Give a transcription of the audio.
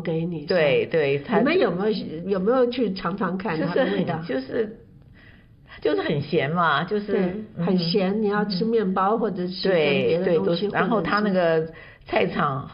给你。 对对， 你们有没有去尝尝看它的味道？ 就是很咸嘛，就是很咸，你要吃面包或者吃跟别的东西， 然后他那个菜场